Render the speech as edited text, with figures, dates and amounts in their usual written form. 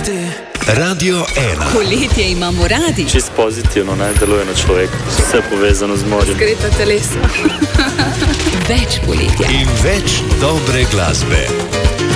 Radio 1. Poletje imamo radi. Čist pozitivno, ne, deluje na človeka. Vse povezano z morjem. Greta telesa. Več poletja. In več dobre glasbe.